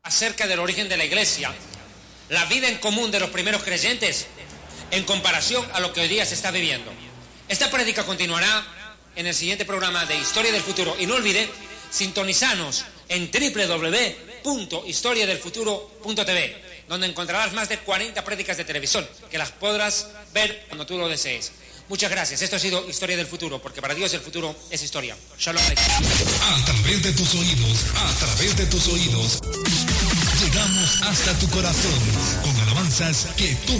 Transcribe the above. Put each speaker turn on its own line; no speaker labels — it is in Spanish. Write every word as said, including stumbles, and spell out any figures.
acerca del origen de la iglesia, la vida en común de los primeros creyentes en comparación a lo que hoy día se está viviendo. Esta prédica continuará en el siguiente programa de Historia del Futuro y no olvide sintonizarnos en doble u doble u doble u punto historia del futuro punto t v, donde encontrarás más de cuarenta prédicas de televisión que las podrás ver cuando tú lo desees. Muchas gracias. Esto ha sido Historia del Futuro, porque para Dios el futuro es historia. Shalom Aleichem.
A través de tus oídos, a través de tus oídos, llegamos hasta tu corazón con alabanzas que tú